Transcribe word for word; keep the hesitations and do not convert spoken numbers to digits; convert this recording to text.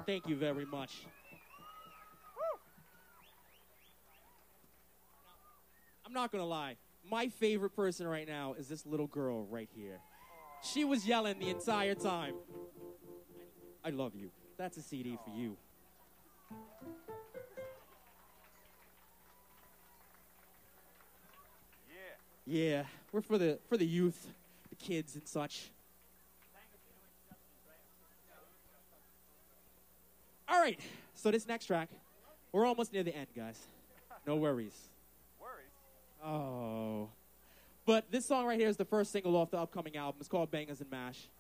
Thank you very much. I'm not going to lie. My favorite person right now is this little girl right here. She was yelling the entire time. I love you. That's a C D for you. Yeah, we're for the for the youth, the kids and such. All right, so this next track, we're almost near the end, guys. No worries. Worries? Oh. But this song right here is the first single off the upcoming album. It's called Bangers and Mash.